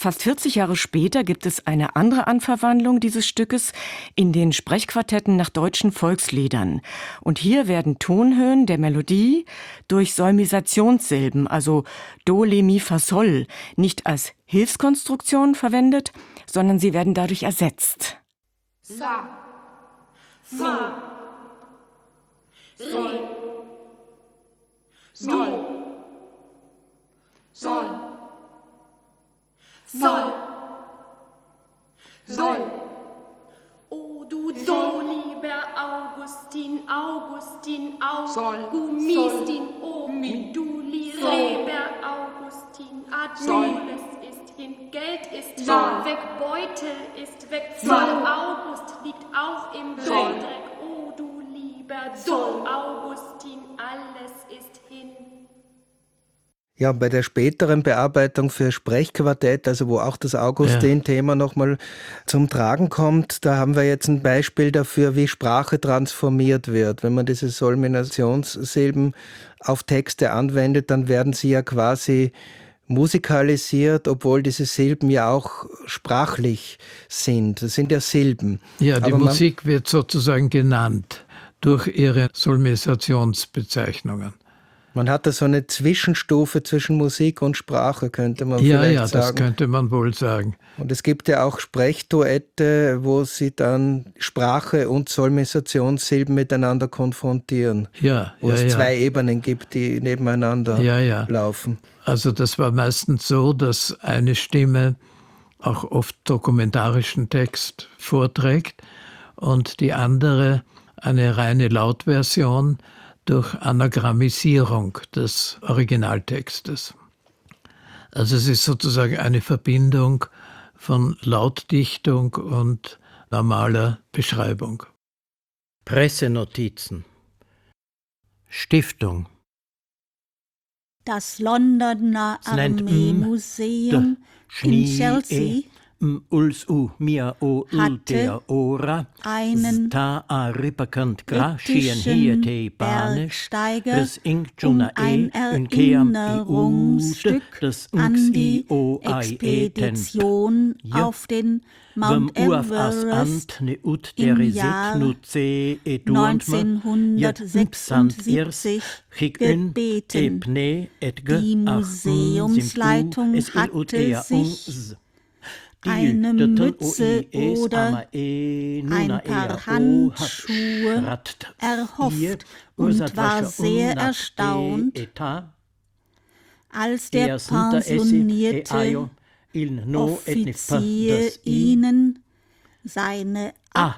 Fast 40 Jahre später gibt es eine andere Anverwandlung dieses Stückes in den Sprechquartetten nach deutschen Volksliedern. Und hier werden Tonhöhen der Melodie durch Solmisationssilben, also Do, Le, Mi, Fa, Sol, nicht als Hilfskonstruktion verwendet, sondern sie werden dadurch ersetzt. Sa, Fa, Sol, Sol, Sol, Sol, Sol. O du Sol, lieber Augustin, Augustin, Sol, Augustin, Sol, O Mi, du Sol, lieber Augustin, Sol, Adules ist hin, Geld ist Sol, weg, Beutel ist weg, Sol, August liegt auch im Sol, Weltdreck. O du lieber Sol, Augustin, alles ist hin. Ja, bei der späteren Bearbeitung für Sprechquartett, also wo auch das Augustin-Thema nochmal zum Tragen kommt, da haben wir jetzt ein Beispiel dafür, wie Sprache transformiert wird. Wenn man diese Solminationssilben auf Texte anwendet, dann werden sie ja quasi musikalisiert, obwohl diese Silben ja auch sprachlich sind. Das sind ja Silben. Ja, die Musik wird sozusagen genannt durch ihre Solmisationsbezeichnungen. Man hat da so eine Zwischenstufe zwischen Musik und Sprache, könnte man vielleicht sagen. Ja, das könnte man wohl sagen. Und es gibt ja auch Sprechduette, wo sie dann Sprache und Solmisationssilben miteinander konfrontieren. Wo es zwei Ebenen gibt, die nebeneinander laufen. Also das war meistens so, dass eine Stimme auch oft dokumentarischen Text vorträgt und die andere eine reine Lautversion durch Anagrammisierung des Originaltextes. Also es ist sozusagen eine Verbindung von Lautdichtung und normaler Beschreibung. Pressenotizen. Stiftung. Das Londoner Armeemuseum in Chelsea hatte einen britischen Bergsteiger um ein Erinnerungsstück an die Expedition auf den Mount Everest im Jahr 1976 gebeten. Die Museumsleitung hatte sich eine Mütze oder ein paar Handschuhe erhofft und war sehr erstaunt, als der pensionierte Offizier ihnen seine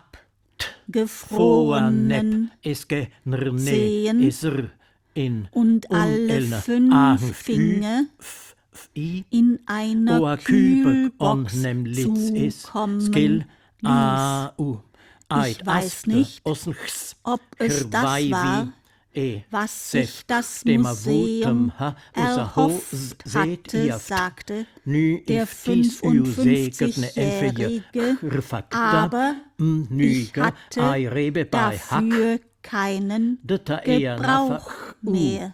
abgefrorenen Zehen und alle 5 Finger in einer Kühlbox zukommen ließ. Ich weiß nicht, ob es das war, was sich das Museum erhofft hatte, sagte der 55-Jährige, aber ich hatte dafür keinen Gebrauch mehr.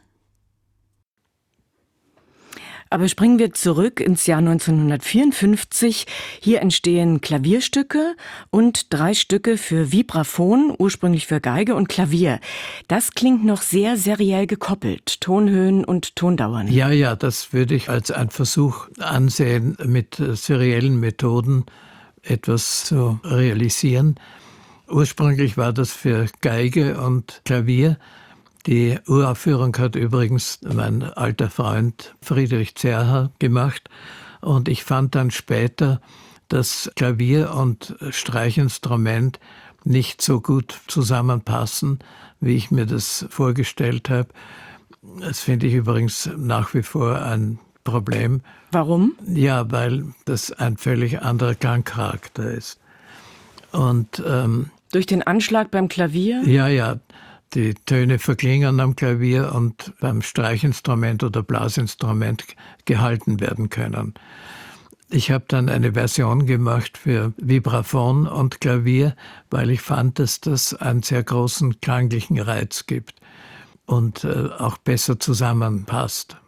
Aber springen wir zurück ins Jahr 1954. Hier entstehen Klavierstücke und 3 Stücke für Vibraphon, ursprünglich für Geige und Klavier. Das klingt noch sehr seriell gekoppelt, Tonhöhen und Tondauern. Ja, das würde ich als einen Versuch ansehen, mit seriellen Methoden etwas zu realisieren. Ursprünglich war das für Geige und Klavier. Die Uraufführung hat übrigens mein alter Freund Friedrich Zerha gemacht und ich fand dann später, dass Klavier und Streichinstrument nicht so gut zusammenpassen, wie ich mir das vorgestellt habe. Das finde ich übrigens nach wie vor ein Problem. Warum? Ja, weil das ein völlig anderer Klangcharakter ist. Und durch den Anschlag beim Klavier? Ja. Die Töne verklingen am Klavier und beim Streichinstrument oder Blasinstrument gehalten werden können. Ich habe dann eine Version gemacht für Vibraphon und Klavier, weil ich fand, dass das einen sehr großen klanglichen Reiz gibt und auch besser zusammenpasst.